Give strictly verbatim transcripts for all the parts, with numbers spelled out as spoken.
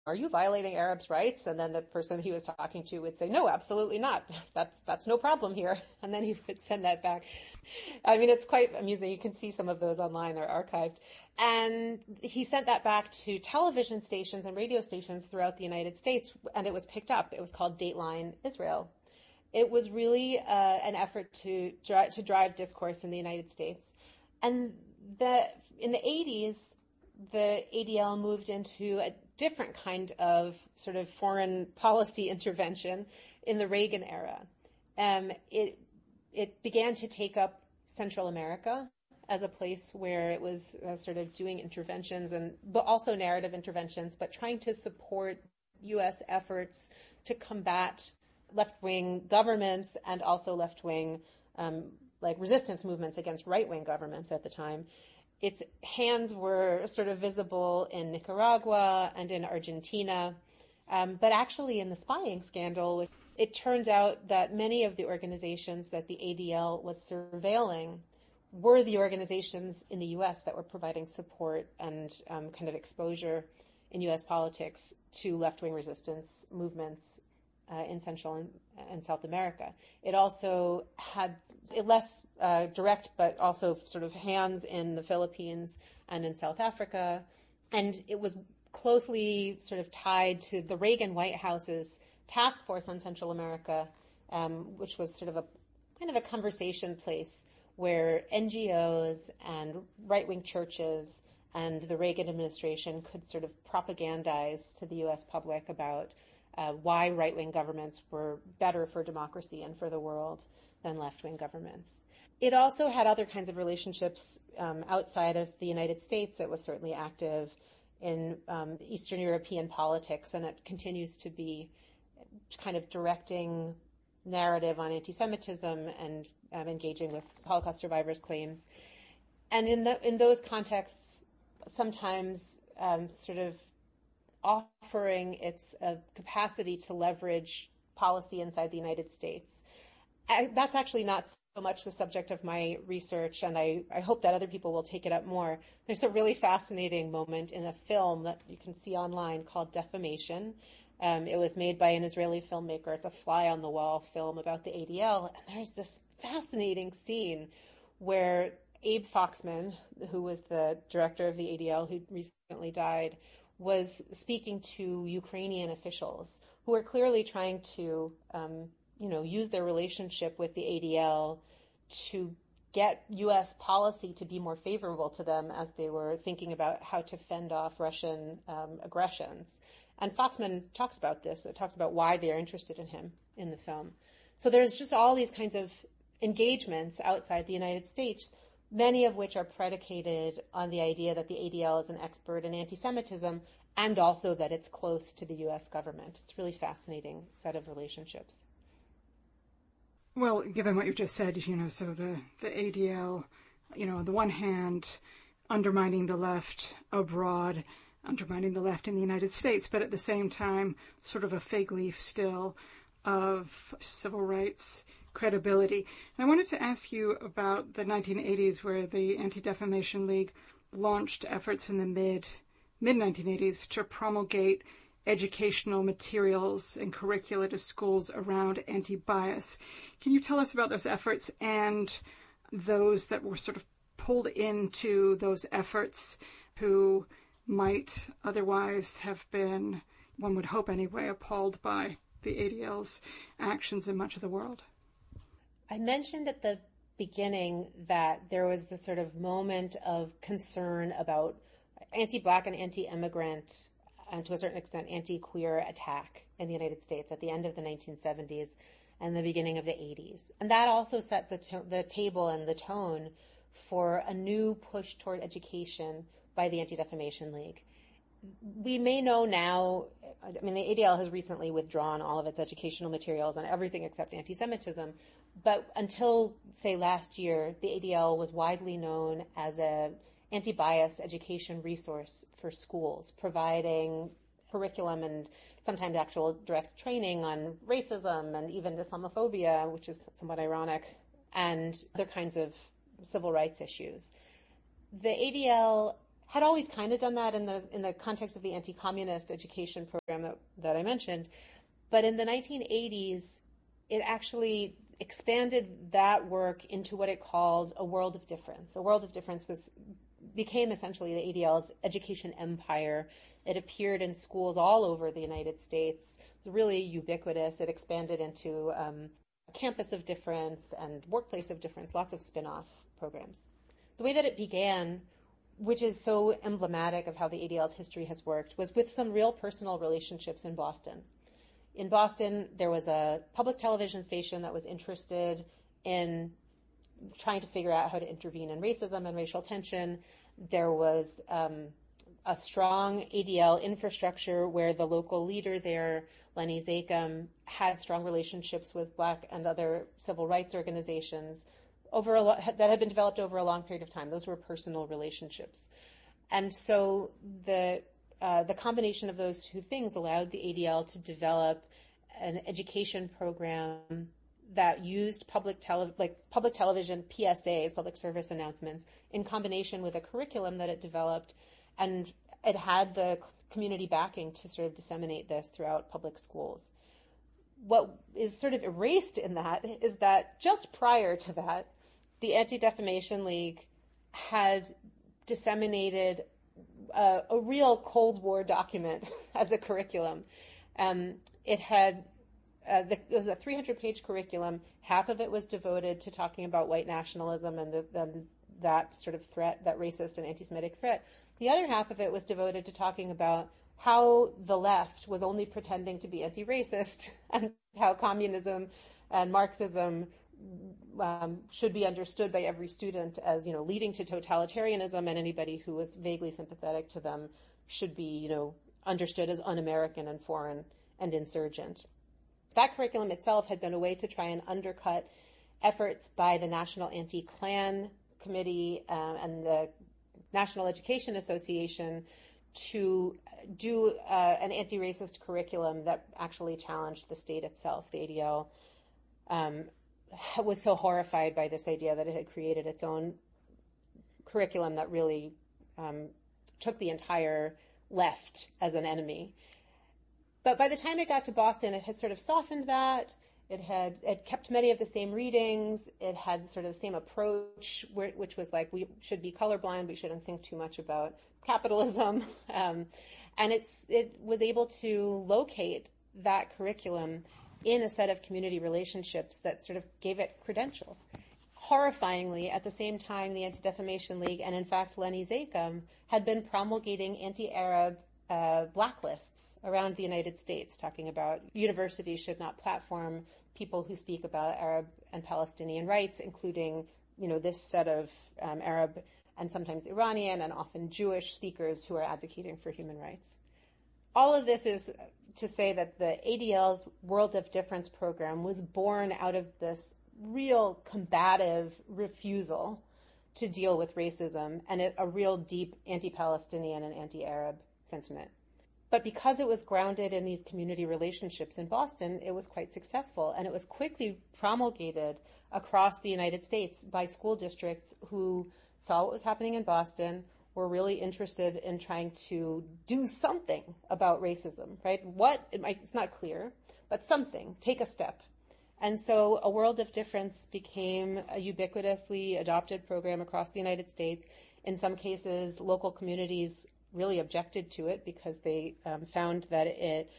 are you violating Arabs' rights? And then the person he was talking to would say, no, absolutely not. That's, that's no problem here. And then he would send that back. I mean, it's quite amusing. You can see some of those online, they're archived. And he sent that back to television stations and radio stations throughout the United States, and it was picked up. It was called Dateline Israel. It was really uh, an effort to, dri- to drive discourse in the United States. And the, in the eighties, the A D L moved into a different kind of sort of foreign policy intervention in the Reagan era. Um, it it began to take up Central America as a place where it was uh, sort of doing interventions and but also narrative interventions, but trying to support U S efforts to combat left-wing governments and also left-wing um, like resistance movements against right-wing governments at the time. Its hands were sort of visible in Nicaragua and in Argentina. Um, but actually in the spying scandal, it turned out that many of the organizations that the A D L was surveilling were the organizations in the U S that were providing support and um, kind of exposure in U S politics to left-wing resistance movements uh, in Central and, and South America. It also had less uh, direct, but also sort of hands in the Philippines and in South Africa. And it was closely sort of tied to the Reagan White House's task force on Central America, um, which was sort of a kind of a conversation place where N G Os and right-wing churches and the Reagan administration could sort of propagandize to the U S public about uh, why right-wing governments were better for democracy and for the world than left-wing governments. It also had other kinds of relationships um, outside of the United States. It was certainly active in um, Eastern European politics, and it continues to be kind of directing narrative on anti-Semitism and um, engaging with Holocaust survivors' claims. And in the, in those contexts, sometimes um, sort of offering its uh, capacity to leverage policy inside the United States. I, that's actually not so much the subject of my research, and I, I hope that other people will take it up more. There's a really fascinating moment in a film that you can see online called Defamation. Um, it was made by an Israeli filmmaker. It's a fly-on-the-wall film about the A D L, and there's this fascinating scene where Abe Foxman, who was the director of the A D L, who recently died, was speaking to Ukrainian officials who were clearly trying to, um, you know, use their relationship with the A D L to get U S policy to be more favorable to them as they were thinking about how to fend off Russian um, aggressions. And Foxman talks about this. It talks about why they're interested in him in the film. So there's just all these kinds of engagements outside the United States, many of which are predicated on the idea that the A D L is an expert in anti-Semitism and also that it's close to the U S government. It's a really fascinating set of relationships. Well, given what you just said, you know, so the, the A D L, you know, on the one hand, undermining the left abroad, undermining the left in the United States, but at the same time, sort of a fig leaf still of civil rights credibility. And I wanted to ask you about the nineteen eighties, where the Anti-Defamation League launched efforts in the mid, mid-nineteen eighties to promulgate educational materials and curricula to schools around anti-bias. Can you tell us about those efforts and those that were sort of pulled into those efforts who might otherwise have been, one would hope anyway, appalled by the A D L's actions in much of the world? I mentioned at the beginning that there was this sort of moment of concern about anti-Black and anti-immigrant, and to a certain extent anti-queer attack in the United States at the end of the nineteen seventies and the beginning of the eighties. And that also set the, to- the table and the tone for a new push toward education by the Anti-Defamation League. We may know now, I mean, the A D L has recently withdrawn all of its educational materials on everything except anti-Semitism, but until, say, last year, the A D L was widely known as a anti-bias education resource for schools, providing curriculum and sometimes actual direct training on racism and even Islamophobia, which is somewhat ironic, and other kinds of civil rights issues. The A D L had always kind of done that in the in the context of the anti-communist education program that, that I mentioned. But in the nineteen eighties, it actually expanded that work into what it called a world of difference. A world of difference was became essentially the A D L's education empire. It appeared in schools all over the United States. It was really ubiquitous. It expanded into um, a campus of difference and workplace of difference, lots of spin-off programs. The way that it began, which is so emblematic of how the A D L's history has worked, was with some real personal relationships in Boston. In Boston, there was a public television station that was interested in trying to figure out how to intervene in racism and racial tension. There was um, a strong A D L infrastructure where the local leader there, Lenny Zakem, had strong relationships with Black and other civil rights organizations over a lo- that had been developed over a long period of time. Those were personal relationships. And so the Uh, the combination of those two things allowed the A D L to develop an education program that used public tele- like public television P S As, public service announcements, in combination with a curriculum that it developed, and it had the community backing to sort of disseminate this throughout public schools. What is sort of erased in that is that just prior to that, the Anti-Defamation League had disseminated Uh, a real Cold War document as a curriculum. Um, it had, uh, the, it was a three hundred page curriculum. Half of it was devoted to talking about white nationalism and the, the, that sort of threat, that racist and anti-Semitic threat. The other half of it was devoted to talking about how the left was only pretending to be anti-racist and how communism and Marxism Um, should be understood by every student as, you know, leading to totalitarianism, and anybody who was vaguely sympathetic to them should be, you know, understood as un-American and foreign and insurgent. That curriculum itself had been a way to try and undercut efforts by the National Anti-Klan Committee uh, and the National Education Association to do uh, an anti-racist curriculum that actually challenged the state itself. The A D L um, was so horrified by this idea that it had created its own curriculum that really um, took the entire left as an enemy. But by the time it got to Boston, it had sort of softened that. It had it kept many of the same readings. It had sort of the same approach, which was like, we should be colorblind. We shouldn't think too much about capitalism. Um, and it's it was able to locate that curriculum in a set of community relationships that sort of gave it credentials. Horrifyingly, at the same time, the Anti-Defamation League, and in fact Lenny Zakem, had been promulgating anti-Arab uh, blacklists around the United States, talking about universities should not platform people who speak about Arab and Palestinian rights, including, you know, this set of um, Arab and sometimes Iranian and often Jewish speakers who are advocating for human rights. All of this is to say that the A D L's World of Difference program was born out of this real combative refusal to deal with racism and a real deep anti-Palestinian and anti-Arab sentiment. But because it was grounded in these community relationships in Boston, it was quite successful, and it was quickly promulgated across the United States by school districts who saw what was happening in Boston, were really interested in trying to do something about racism, right? What, it might, it's not clear, but something, take a step. And so A World of Difference became a ubiquitously adopted program across the United States. In some cases, local communities really objected to it because they um, found that it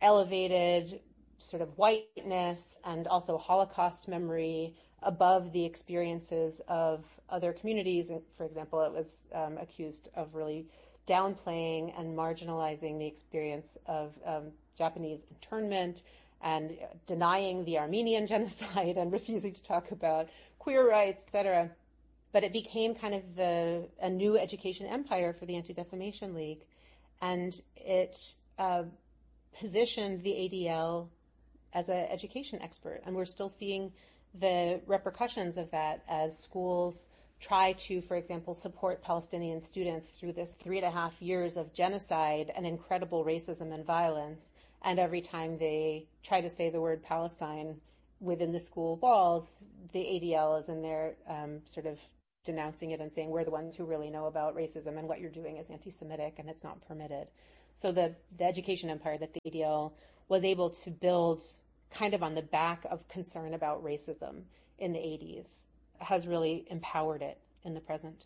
elevated sort of whiteness and also Holocaust memory above the experiences of other communities. And for example, it was um, accused of really downplaying and marginalizing the experience of um, Japanese internment and denying the Armenian genocide and refusing to talk about queer rights, et cetera. But it became kind of the a new education empire for the Anti-Defamation League, and it uh, positioned the A D L as an education expert. And we're still seeing the repercussions of that as schools try to, for example, support Palestinian students through this three and a half years of genocide and incredible racism and violence. And every time they try to say the word Palestine within the school walls, the A D L is in there um, sort of denouncing it and saying we're the ones who really know about racism and what you're doing is anti-Semitic and it's not permitted. So the, the education empire that the A D L was able to build kind of on the back of concern about racism in the eighties has really empowered it in the present.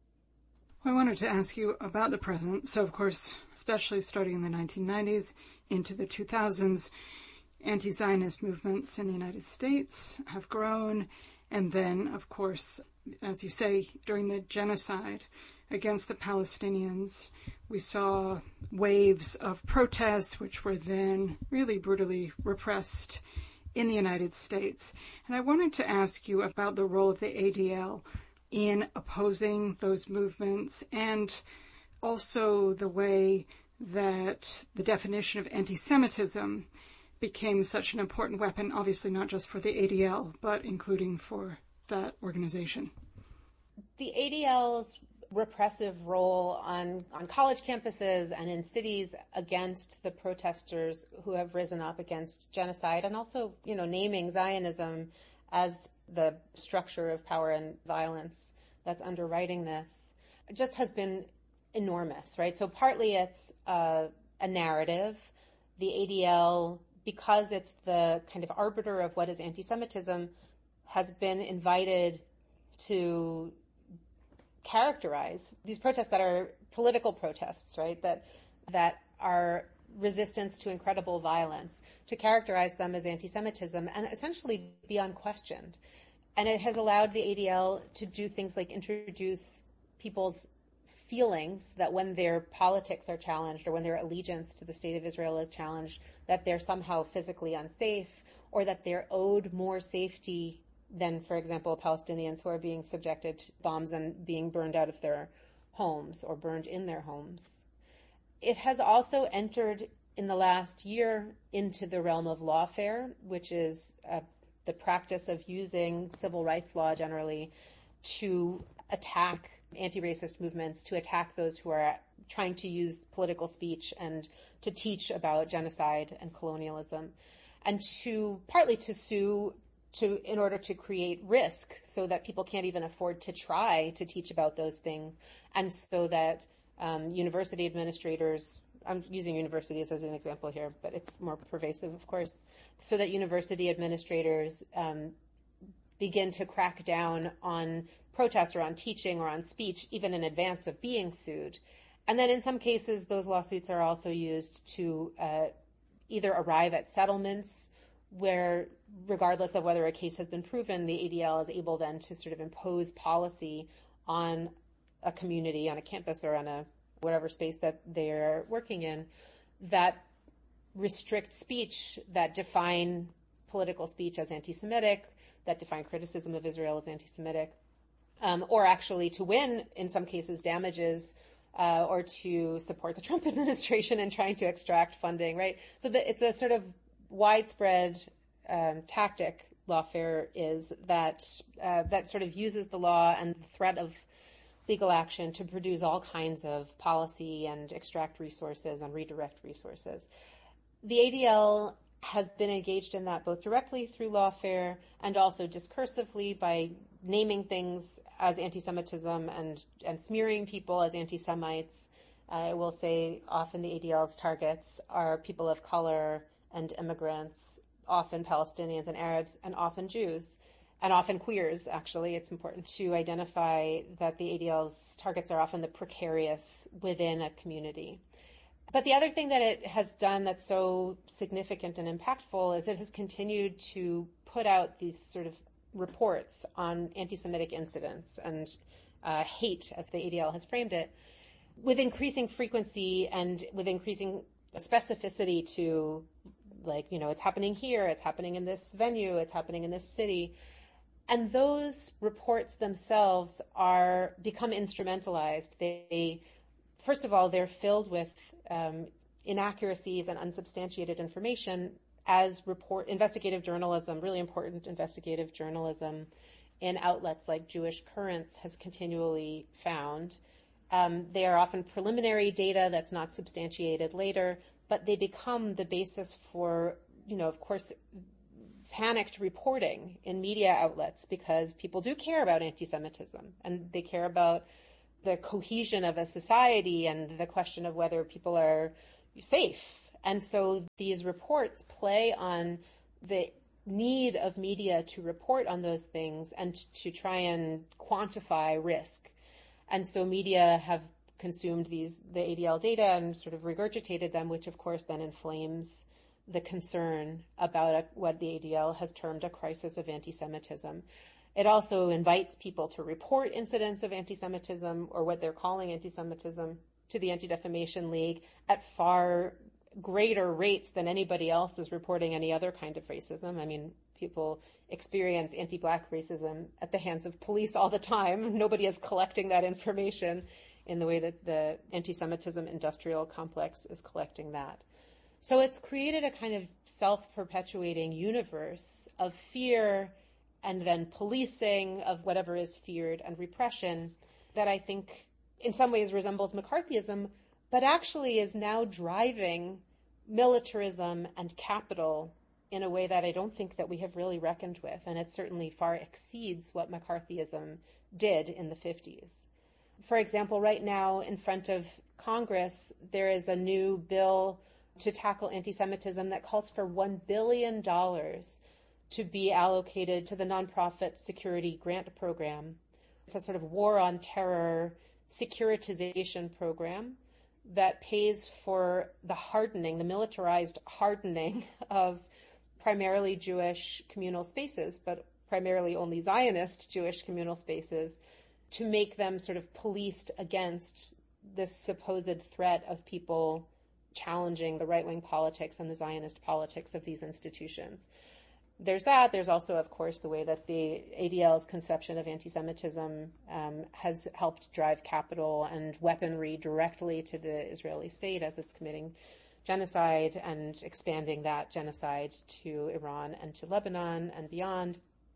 I wanted to ask you about the present. So, of course, especially starting in the nineteen nineties into the two thousands, anti-Zionist movements in the United States have grown. And then, of course, as you say, during the genocide against the Palestinians, we saw waves of protests, which were then really brutally repressed in the United States. And I wanted to ask you about the role of the A D L in opposing those movements, and also the way that the definition of anti-Semitism became such an important weapon, obviously not just for the A D L, but including for that organization. The A D L's repressive role on, on college campuses and in cities against the protesters who have risen up against genocide, and also, you know, naming Zionism as the structure of power and violence that's underwriting this, just has been enormous, right? So partly it's uh, a narrative. The A D L, because it's the kind of arbiter of what is anti-Semitism, has been invited to characterize these protests that are political protests, right? That that are resistance to incredible violence, to characterize them as anti-Semitism and essentially be unquestioned. And it has allowed the A D L to do things like introduce people's feelings that when their politics are challenged or when their allegiance to the state of Israel is challenged, that they're somehow physically unsafe or that they're owed more safety than, for example, Palestinians who are being subjected to bombs and being burned out of their homes or burned in their homes. It has also entered in the last year into the realm of lawfare, which is uh, the practice of using civil rights law generally to attack anti-racist movements, to attack those who are trying to use political speech and to teach about genocide and colonialism, and to partly to sue to in order to create risk so that people can't even afford to try to teach about those things, and so that um, university administrators, I'm using universities as an example here, but it's more pervasive, of course, so that university administrators um, begin to crack down on protest or on teaching or on speech, even in advance of being sued. And then in some cases, those lawsuits are also used to uh, either arrive at settlements where, regardless of whether a case has been proven, the A D L is able then to sort of impose policy on a community, on a campus, or on a whatever space that they're working in, that restrict speech, that define political speech as anti-Semitic, that define criticism of Israel as anti-Semitic, um, or actually to win, in some cases, damages uh, or to support the Trump administration in trying to extract funding, right? So the, it's a sort of widespread um, tactic, lawfare is, that uh, that sort of uses the law and the threat of legal action to produce all kinds of policy and extract resources and redirect resources. The A D L has been engaged in that both directly through lawfare and also discursively by naming things as anti-Semitism and, and smearing people as anti-Semites. I will say often the A D L's targets are people of color and immigrants, often Palestinians and Arabs, and often Jews, and often queers, actually. It's important to identify that the A D L's targets are often the precarious within a community. But the other thing that it has done that's so significant and impactful is it has continued to put out these sort of reports on anti-Semitic incidents and uh, hate, as the A D L has framed it, with increasing frequency and with increasing specificity to, like, you know, it's happening here, it's happening in this venue, it's happening in this city. And those reports themselves are become instrumentalized. They, first of all, they're filled with um, inaccuracies and unsubstantiated information as report investigative journalism, really important investigative journalism in outlets like Jewish Currents has continually found. Um, they are often preliminary data that's not substantiated later, but they become the basis for, you know, of course, panicked reporting in media outlets because people do care about anti-Semitism and they care about the cohesion of a society and the question of whether people are safe. And so these reports play on the need of media to report on those things and to try and quantify risk. And so media have consumed these, the A D L data and sort of regurgitated them, which of course then inflames the concern about a, what the A D L has termed a crisis of anti-Semitism. It also invites people to report incidents of anti-Semitism or what they're calling anti-Semitism to the Anti-Defamation League at far greater rates than anybody else is reporting any other kind of racism. I mean, people experience anti-Black racism at the hands of police all the time. Nobody is collecting that information in the way that the anti-Semitism industrial complex is collecting that. So it's created a kind of self-perpetuating universe of fear and then policing of whatever is feared and repression that I think in some ways resembles McCarthyism, but actually is now driving militarism and capital in a way that I don't think that we have really reckoned with, and it certainly far exceeds what McCarthyism did in the fifties. For example, right now in front of Congress, there is a new bill to tackle anti-Semitism that calls for one billion dollars to be allocated to the nonprofit security grant program. It's a sort of war on terror securitization program that pays for the hardening, the militarized hardening of primarily Jewish communal spaces, but primarily only Zionist Jewish communal spaces, to make them sort of policed against this supposed threat of people challenging the right-wing politics and the Zionist politics of these institutions. There's that. There's also, of course, the way that the A D L's conception of anti-Semitism um, has helped drive capital and weaponry directly to the Israeli state as it's committing genocide and expanding that genocide to Iran and to Lebanon and beyond.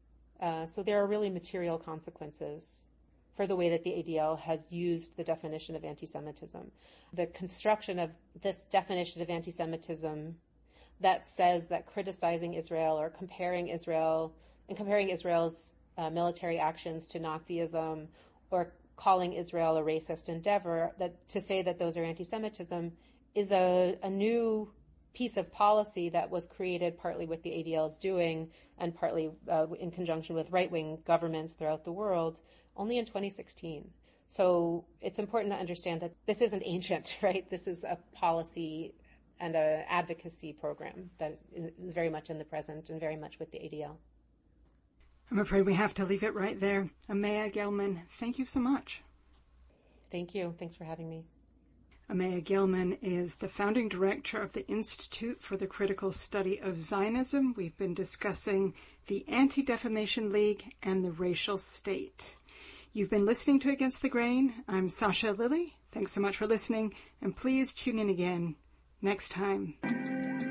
Uh, so there are really material consequences for the way that the A D L has used the definition of anti-Semitism. The construction of this definition of anti-Semitism that says that criticizing Israel or comparing Israel and comparing Israel's uh, military actions to Nazism or calling Israel a racist endeavor, that to say that those are anti-Semitism is a, a new piece of policy that was created partly with the A D L's doing and partly uh, in conjunction with right-wing governments throughout the world only in twenty sixteen. So it's important to understand that this isn't ancient, right? This is a policy and an advocacy program that is very much in the present and very much with the A D L. I'm afraid we have to leave it right there. Amaya Gelman, thank you so much. Thank you. Thanks for having me. Amaya Gelman is the founding director of the Institute for the Critical Study of Zionism. We've been discussing the Anti-Defamation League and the racial state. You've been listening to Against the Grain. I'm Sasha Lilly. Thanks so much for listening, and please tune in again next time.